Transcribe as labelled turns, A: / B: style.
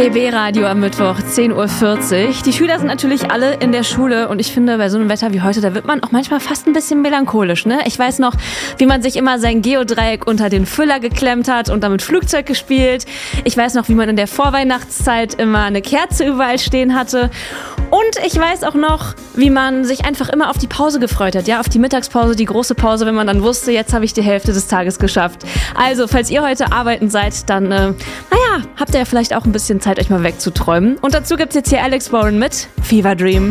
A: BB-Radio am Mittwoch, 10:40 Uhr. Die Schüler sind natürlich alle in der Schule und ich finde, bei so einem Wetter wie heute, da wird man auch manchmal fast ein bisschen melancholisch, ne? Ich weiß noch, wie man sich immer sein Geodreieck unter den Füller geklemmt hat und damit Flugzeug gespielt. Ich weiß noch, wie man in der Vorweihnachtszeit immer eine Kerze überall stehen hatte. Und ich weiß auch noch, wie man sich einfach immer auf die Pause gefreut hat, ja, auf die Mittagspause, die große Pause, wenn man dann wusste, jetzt habe ich die Hälfte des Tages geschafft. Also, falls ihr heute arbeiten seid, dann, habt ihr ja vielleicht auch ein bisschen Zeit, euch mal wegzuträumen. Und dazu gibt's jetzt hier Alex Warren mit Fever Dream.